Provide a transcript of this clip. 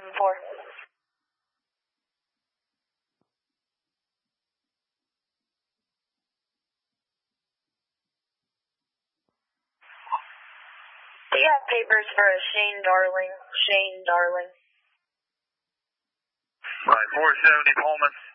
4. Do you have papers for a Shane Darling? Right, 470 Pullman.